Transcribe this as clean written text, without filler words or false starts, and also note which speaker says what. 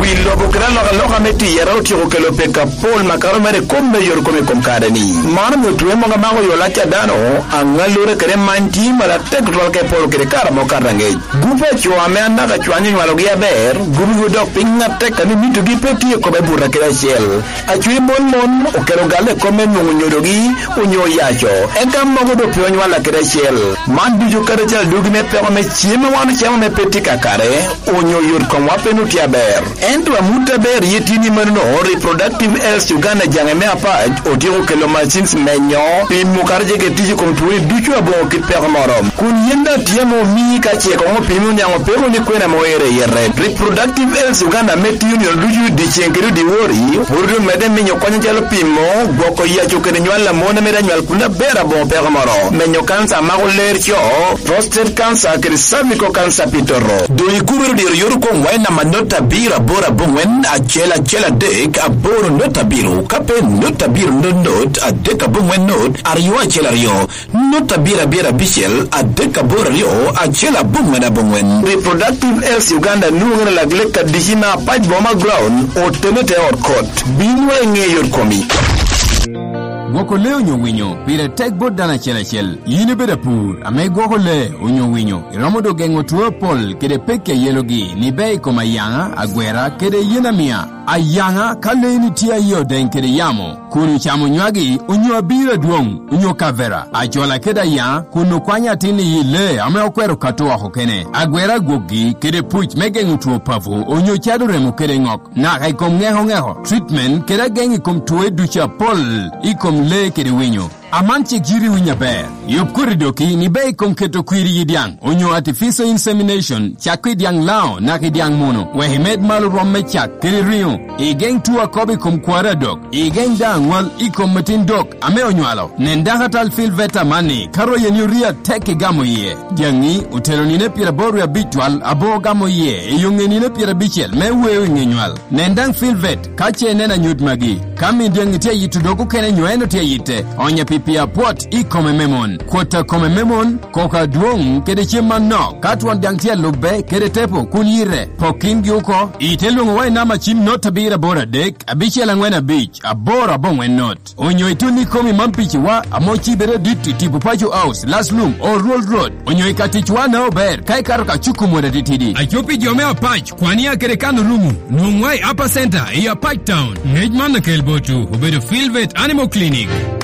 Speaker 1: pilo bukra loga meti yero tiro kelo peka pol makaro mere komme yor komme komkadani manam yo tuemo ngamago yo lacha dano angalure kere manti mala tekro ke pol kere karamo karange gupe chwa me anda ka chwanyi walo gia ber gubu dok pinga tekani mitu gi peti ko be burra kere shel achwi mon o kero gale komme nyonyodogi unyo yacho engam mogo do pionyi wala kere shel man bijo kere chal dugine pero me chiema wana chiema me peti kakare unyo yor komwa penuti aber endwa mutaber yetini mano reproductive health Uganda jangeme apaj otiro kelo machines menyo pimu karje ke tiji komturi duchu abo kit permorom kun yenda tiemo mi ka che ko pimu nyango pero ni kwena moere yere reproductive health Uganda meti union duchu di chenkeri di wori burdu mede menyo kwanya jalo pimo goko ya chokene nywala mona meda nywal kuna bera bo permorom menyo cancer magoler cho prostate cancer ke cervical cancer pitoro do ikuru di yor ko wena manota bira bora bongwen a chela dek a boro nota biro kape nota biro not a deka bongwen not ariwa chela rio nota bira bichel a deka bora rio a chela bongwen reproductive health Uganda nungana la gleka dishina paj boma ground o tenete or court binwe nge yor komi
Speaker 2: Goko le onyo winyo, pire tek bot dana chel, yine beda pur, ame goko le onyo winyo, iramodo gengo tuwe pol, kede peke yelogi, ni bei koma yanga, agwera, kede yena mia, a yanga, kale ini tia yo den kede yamo, kunu chamo nywagi, onyo abira duong, onyo kavera, a jola keda ya, kunu kwanya tini yile, ame okwero katoa hokene, agwera gogi, kede puch megengu tuwe pavu, onyo chado remo kede ngok, na kaikom ngeho, treatment, kede gengi kom tuwe ducha pol, ikom le kede winyo amanche jiri winya ber yop kuridoki ni bei kom keto kwiri yidiang onyo artificial insemination chakwi diang lao na kidiang mono wehimed malu romme chak kiri rio igeng tuwa kobi kom kwara dok igeng dang wal ikom matin dok ame onywalo nendanga tal fil veta mani karo yenyuria teke gamo ye diangi utelo nine pira boru ya bitwal abo gamo ye yunge nine pira bichel mewe ngenywal nendang fil vet kache nena nyut magi kami diangi tia yitudoku kene nyweno tia yite onye pia pot i komememon kwota komememon koka duong kede chima no katwan dangtia lube kede tepo kunyire pokin gyuko itelungo wai nama chim nota bira bora dek abichi alangwena beach abora bongwen not onyo ituni komi mampichi wa amochi bere diti tipu pacho house last room or road onyo ikatichwa na ober kai karoka chuku mwada ditidi achopi jomea pach kwani ya kede kanu rumu nungwai upper center iya Pike Town ngejman na kelbotu ubedo Philvet Animal Clinic